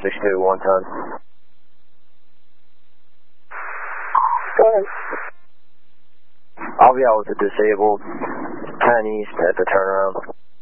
62, 1 ton. Go ahead. I'll be out with the disabled 10 east at the turnaround.